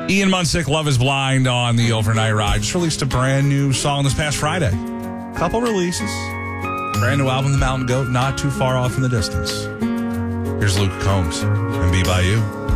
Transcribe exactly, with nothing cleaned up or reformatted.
Ian Munsick, Love is Blind on the Overnight Ride. Just released a brand new song this past Friday. Couple releases. Brand new album, The Mountain Goat, not too far off in the distance. Here's Luke Combs and Be By You.